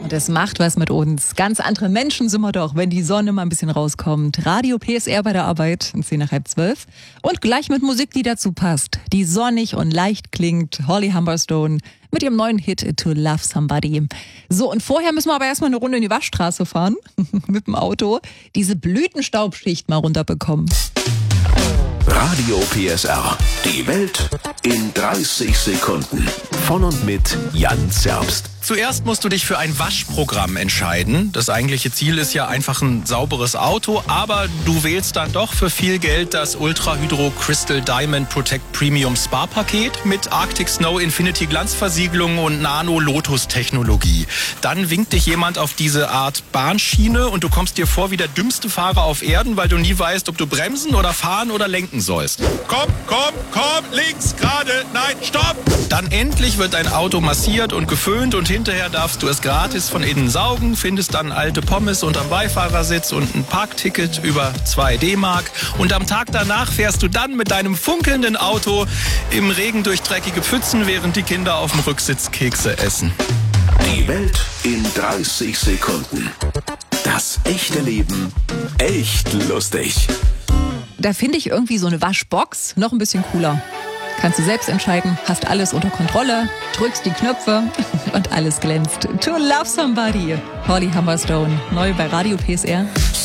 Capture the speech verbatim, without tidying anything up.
Und es macht was mit uns. Ganz andere Menschen sind wir doch, wenn die Sonne mal ein bisschen rauskommt. Radio P S R bei der Arbeit, um zehn nach halb zwölf. Und gleich mit Musik, die dazu passt. Die sonnig und leicht klingt. Holly Humberstone mit ihrem neuen Hit To Love Somebody. So, und vorher müssen wir aber erstmal eine Runde in die Waschstraße fahren. Mit dem Auto. Diese Blütenstaubschicht mal runterbekommen. Radio P S R. Die Welt in dreißig Sekunden. Von und mit Jan Zerbst. Zuerst musst du dich für ein Waschprogramm entscheiden. Das eigentliche Ziel ist ja einfach ein sauberes Auto, aber du wählst dann doch für viel Geld das Ultra Hydro Crystal Diamond Protect Premium Spa Paket mit Arctic Snow Infinity Glanzversiegelung und Nano Lotus Technologie. Dann winkt dich jemand auf diese Art Bahnschiene und du kommst dir vor wie der dümmste Fahrer auf Erden, weil du nie weißt, ob du bremsen oder fahren oder lenken sollst. Komm, komm, komm, links, gerade, nein, stopp! Dann endlich wird dein Auto massiert und geföhnt und hinterher darfst du es gratis von innen saugen, findest dann alte Pommes unterm Beifahrersitz und ein Parkticket über zwei D-Mark. Und am Tag danach fährst du dann mit deinem funkelnden Auto im Regen durch dreckige Pfützen, während die Kinder auf dem Rücksitz Kekse essen. Die Welt in dreißig Sekunden. Das echte Leben echt lustig. Da finde ich irgendwie so eine Waschbox noch ein bisschen cooler. Kannst du selbst entscheiden, hast alles unter Kontrolle, drückst die Knöpfe und alles glänzt. To Love Somebody. Holly Humberstone, neu bei Radio P S R.